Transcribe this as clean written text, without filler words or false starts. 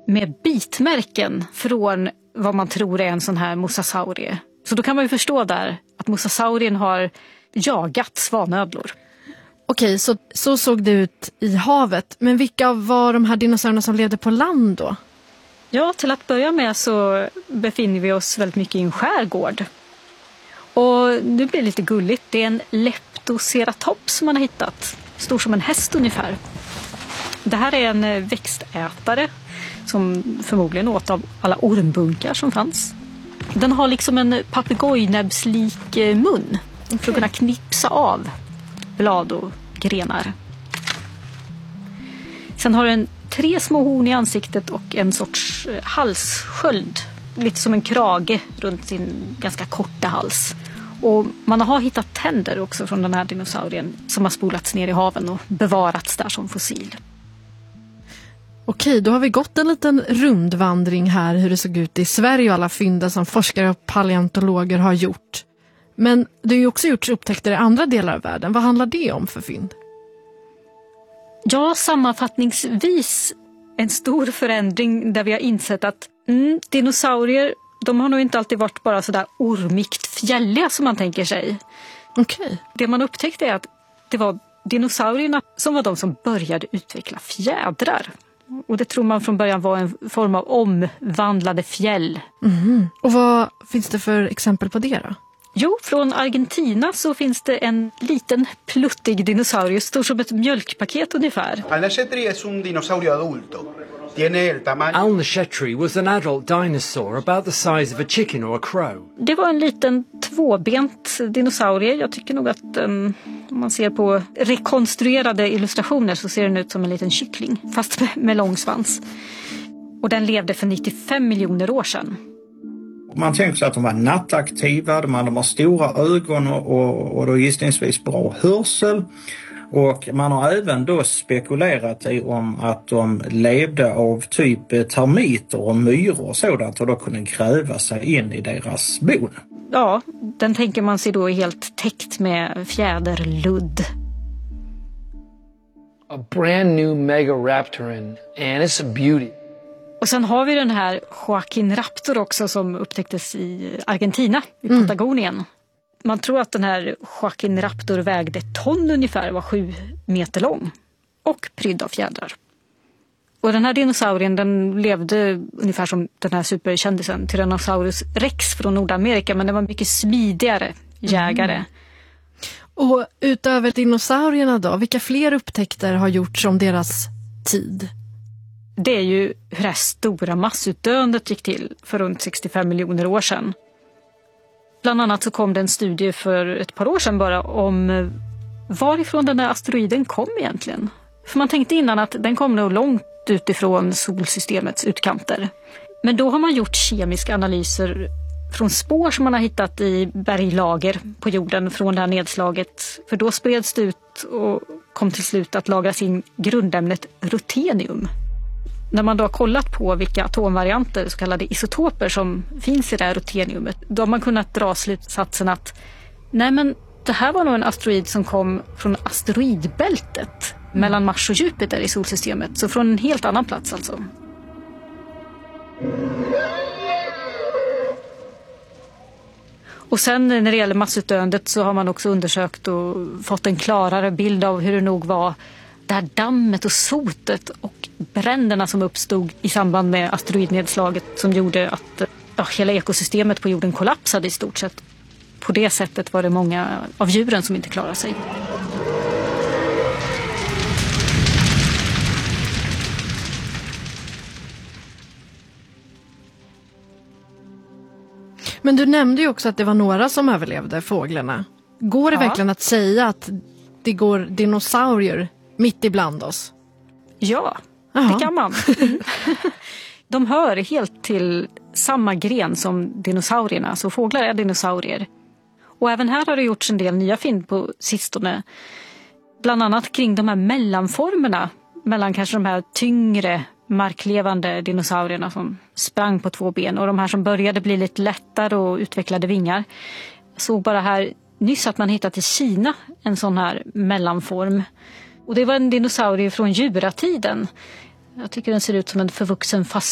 med bitmärken från vad man tror är en sån här mosasaurie. Så då kan man ju förstå där att mosasaurien har jagat svanödlor. Okej, så såg det ut i havet. Men vilka var de här dinosaurierna som levde på land då? Ja, till att börja med så befinner vi oss väldigt mycket i en skärgård. Och nu blir det lite gulligt. Det är en Leptoceratops som man har hittat. Stor som en häst ungefär. Det här är en växtätare som förmodligen åt av alla ormbunkar som fanns. Den har liksom en papegojnäbbslik mun för att kunna knipsa av blad och grenar. Sen har den 3 små horn i ansiktet och en sorts halssköld. Lite som en krage runt sin ganska korta hals. Och man har hittat tänder också från den här dinosaurien som har spolats ner i haven och bevarats där som fossil. Okej, då har vi gått en liten rundvandring här hur det såg ut i Sverige och alla fynd som forskare och paleontologer har gjort. Men det har ju också gjorts upptäckter i andra delar av världen. Vad handlar det om för fynd? Ja, sammanfattningsvis en stor förändring där vi har insett att dinosaurier, de har nog inte alltid varit bara sådär ormigt fjälliga som man tänker sig. Okej. Det man upptäckte är att det var dinosaurierna som var de som började utveckla fjädrar. Och det tror man från början var en form av omvandlade fjäll. Och vad finns det för exempel på det då? Jo, från Argentina så finns det en liten pluttig dinosaurie, stor som ett mjölkpaket ungefär. Alnachetri är un dinosaurio adulto. Alnachetri was an adult dinosaur about the size of a chicken or a crow. Det var en liten tvåbent dinosaurie. Jag tycker nog att om man ser på rekonstruerade illustrationer så ser den ut som en liten kyckling, fast med lång svans. Och den levde för 95 miljoner år sedan. Man tänker sig att de var nattaktiva, de har stora ögon och då gissningsvis bra hörsel. Och man har även då spekulerat i om att de levde av typ termiter och myror och sådant och då kunde gräva sig in i deras bon. Ja, den tänker man sig då är helt täckt med fjäderludd. A brand new Megaraptorin and it's a beauty. Och sen har vi den här Joaquin Raptor också som upptäcktes i Argentina, i Patagonien. Man tror att den här Joaquin Raptor vägde ton ungefär, var 7 meter lång och prydd av fjädrar. Och den här dinosaurien den levde ungefär som den här superkändisen Tyrannosaurus rex från Nordamerika, men den var mycket smidigare jägare. Och utöver dinosaurierna då, vilka fler upptäckter har gjorts om deras tid? Det är ju hur det här stora massutdöendet gick till för runt 65 miljoner år sedan. Bland annat så kom det en studie för ett par år sedan bara om varifrån den här asteroiden kom egentligen. För man tänkte innan att den kom nog långt utifrån solsystemets utkanter. Men då har man gjort kemiska analyser från spår som man har hittat i berglager på jorden från det här nedslaget. För då spreds det ut och kom till slut att lagras in grundämnet ruthenium. När man då har kollat på vilka atomvarianter, så kallade isotoper, som finns i det här rutheniumet, då har man kunnat dra slutsatsen att nej men det här var nog en asteroid som kom från asteroidbältet mellan Mars och Jupiter i solsystemet. Så från en helt annan plats alltså. Och sen när det gäller massutdöendet så har man också undersökt och fått en klarare bild av hur det nog var det här dammet och sotet och bränderna som uppstod i samband med asteroidnedslaget som gjorde att hela ekosystemet på jorden kollapsade i stort sett. På det sättet var det många av djuren som inte klarade sig. Men du nämnde ju också att det var några som överlevde, fåglarna. Går det verkligen att säga att det går dinosaurier mitt ibland oss? Ja, det kan man. De hör helt till samma gren som dinosaurierna, så fåglar är dinosaurier. Och även här har det gjorts en del nya fynd på sistone. Bland annat kring de här mellanformerna mellan kanske de här tyngre marklevande dinosaurierna som sprang på 2 ben och de här som började bli lite lättare och utvecklade vingar. Jag såg bara här nyss att man hittat i Kina en sån här mellanform. Och det var en dinosaurie från juratiden. Jag tycker den ser ut som en förvuxen